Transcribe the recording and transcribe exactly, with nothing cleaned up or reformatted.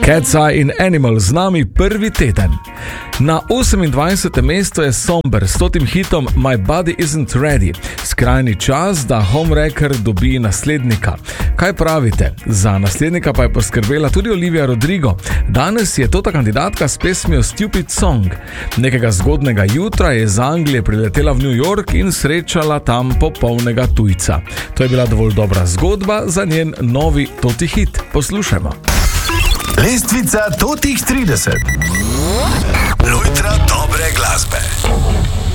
Cat's Eye in Animal z nami prvi teden. Na osemindvajsetem mestu je Somber s stotim hitom My Body Isn't Ready. Skrajni čas, da Homewrecker dobi naslednika. Kaj pravite? Za naslednika pa je poskrbela tudi Olivia Rodrigo. Danes je tota kandidatka s pesmijo Stupid Song. Nekega zgodnega jutra je iz Anglije priletela v New York in srečala tam popolnega tujca. To je bila dovolj dobra zgodba za njen novi toti hit. Poslušajmo. Lestvica totih trideset. Lojtra dobre glasbe.